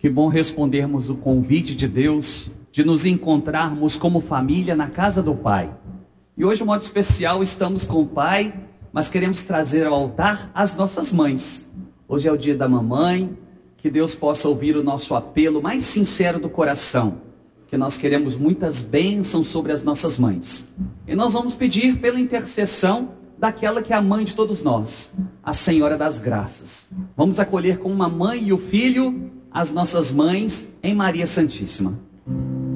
Que bom respondermos o convite de Deus de nos encontrarmos como família na casa do Pai. E hoje, de modo especial, estamos com o Pai, mas queremos trazer ao altar as nossas mães. Hoje é o dia da mamãe, que Deus possa ouvir o nosso apelo mais sincero do coração, que nós queremos muitas bênçãos sobre as nossas mães. E nós vamos pedir pela intercessão daquela que é a mãe de todos nós, a Senhora das Graças. Vamos acolher com uma mãe e o filho as nossas mães em Maria Santíssima.